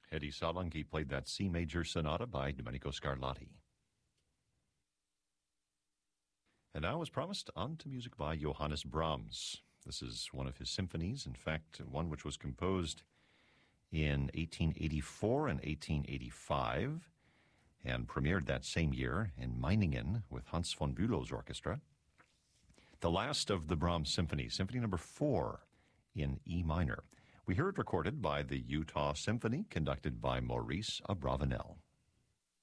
Eddie Salangi played that C major sonata by Domenico Scarlatti. And now, as promised, on to music by Johannes Brahms. This is one of his symphonies, in fact, one which was composed in 1884 and 1885 and premiered that same year in Meiningen with Hans von Bülow's orchestra. The last of the Brahms symphonies, Symphony Number 4 in E minor. We hear it recorded by the Utah Symphony, conducted by Maurice Abravanel.